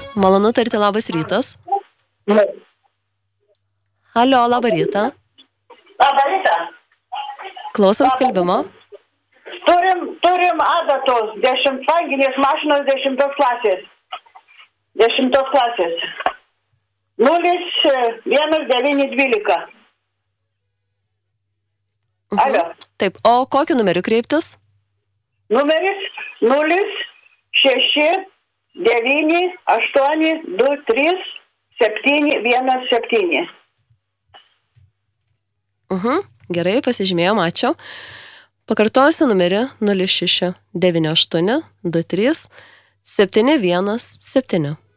Malonu tarti labas rytas. Alio, labą rytą. Labą rytą. Klausom skelbimo. Turim adatos 10-vanginės mašinos 10 klasės. 10 klasės. 01912. Alio. Taip, o kokiu numeriu kreiptis? Numeris 069823 717. Gerai, pasižymėjom, ačiū. Pakartosiu numerį 069823 717.